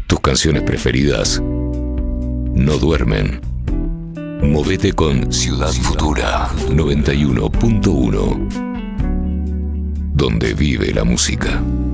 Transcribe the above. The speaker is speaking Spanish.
Tus canciones preferidas no duermen. Movete con Ciudad Futura 91.1, donde vive la música.